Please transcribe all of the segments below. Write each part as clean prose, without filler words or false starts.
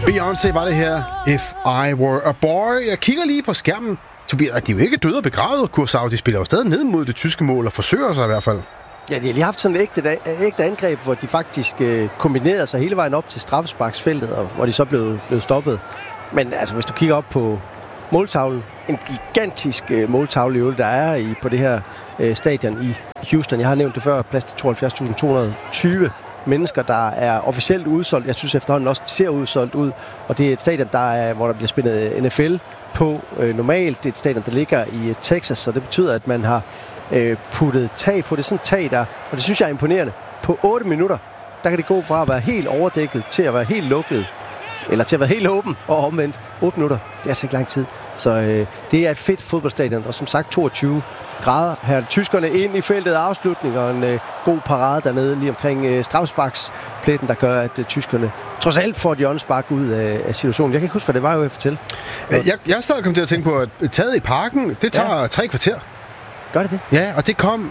Beyoncé var det her. If I Were a Boy. Jeg kigger lige på skærmen. Tobias, de er jo ikke døde og begravet, Curaçao. De spiller jo stadig ned mod det tyske mål og forsøger sig i hvert fald. Ja, de har lige haft sådan et ægte angreb, hvor de faktisk kombinerede sig hele vejen op til straffesparksfeltet, og hvor de så blev stoppet. Men altså, hvis du kigger op på måltavlen, en gigantisk måltavle i øvrigt, der er på det her stadion i Houston. Jeg har nævnt det før, plads til 72.220 mennesker, der er officielt udsolgt. Jeg synes efterhånden også, det ser udsolgt ud. Og det er et stadion, hvor der bliver spillet NFL på normalt. Det er et stadion, der ligger i Texas, så det betyder, at man har puttet tag på det. Sådan tag der, og det synes jeg er imponerende. På 8 minutter, der kan det gå fra at være helt overdækket til at være helt lukket. Eller til at være helt åben og omvendt. 8 minutter, det er altså ikke lang tid. Så det er et fedt fodboldstadion. Og som sagt 22 grader. Her er tyskerne ind i feltet afslutning, og en god parade dernede lige omkring straffesparkspletten, der gør, at tyskerne trods alt får et hjørnespark ud af situationen. Jeg kan ikke huske, hvad det var, jeg vil fortælle. Jeg stadig kom til at tænke på, at taget i parken, det tager 3 kvarter. Gør det det? Ja, og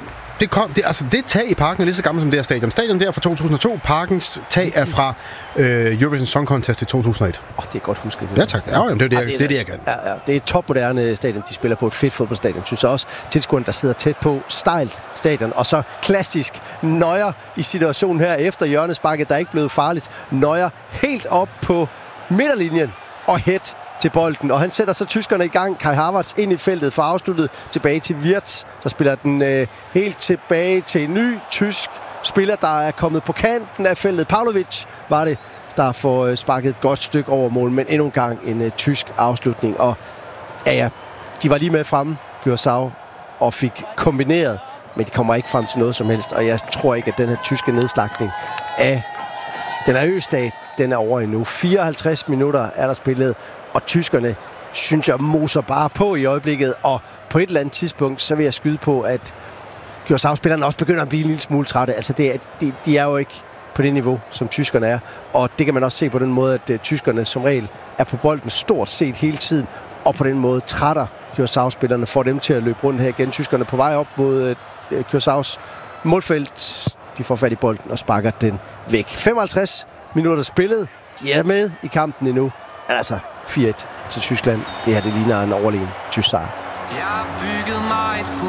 det tag i parken er lige så gammelt som det her stadion. Stadion der fra 2002, parkens tag er fra Eurovision Song Contest i 2001. Det er godt husket. Ja, tak. Ja, det er det, jeg kan. Ja, det er et topmoderne stadion, de spiller på. Et fedt fodboldstadion. Synes jeg også, tilskuerne, der sidder tæt på, stejlt stadion. Og så klassisk Neuer i situationen her efter hjørnesparket, der er ikke blevet farligt. Neuer helt op på midterlinjen og head til bolden, og han sætter så tyskerne i gang. Kai Havertz ind i feltet for afsluttet, tilbage til Wirtz, der spiller den helt tilbage til en ny tysk spiller, der er kommet på kanten af feltet. Pavlovic var det, der får sparket et godt stykke over mål, men endnu en gang en tysk afslutning, og ja, de var lige med fremme, Curaçao, og fik kombineret, men de kommer ikke frem til noget som helst, og jeg tror ikke, at den her tyske nedslagning af den her østat, den er over endnu. 54 minutter er der spillet, og tyskerne, synes jeg, moser bare på i øjeblikket, og på et eller andet tidspunkt, så vil jeg skyde på, at Curaçao-spillerne også begynder at blive en lille smule trætte. Altså, de er jo ikke på det niveau, som tyskerne er, og det kan man også se på den måde, at tyskerne som regel er på bolden stort set hele tiden, og på den måde trætter Curaçao-spillerne, får dem til at løbe rundt her igen. Tyskerne på vej op mod Curaçaos målfelt, de får fat i bolden og sparker den væk. 55 minutter spillet, de er med i kampen endnu. Altså 4-1 til Tyskland. Det her, det ligner en overlegen tysk sejr.